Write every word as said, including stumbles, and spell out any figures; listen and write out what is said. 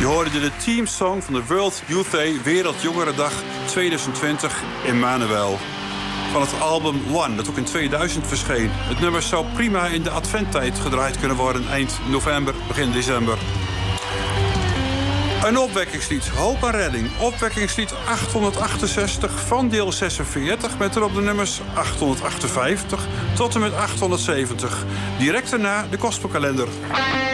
Je hoorde de teamsong van de World Youth Day Wereldjongerendag tweeduizend twintig, Emmanuel. Van het album One, dat ook in tweeduizend verscheen. Het nummer zou prima in de adventtijd gedraaid kunnen worden, eind november, begin december. Een opwekkingslied, hoop en redding. Opwekkingslied achthonderdachtenzestig van deel zesenveertig... met erop de nummers achthonderdachtenvijftig tot en met achthonderdzeventig. Direct daarna de gospelkalender.